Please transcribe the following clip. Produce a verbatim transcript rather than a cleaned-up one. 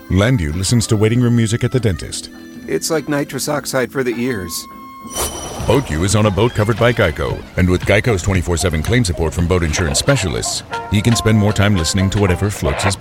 Landu listens to waiting room music at the dentist. It's like nitrous oxide for the ears. BoatU is on a boat covered by Geico, and with Geico's twenty-four seven claim support from boat insurance specialists, he can spend more time listening to whatever floats his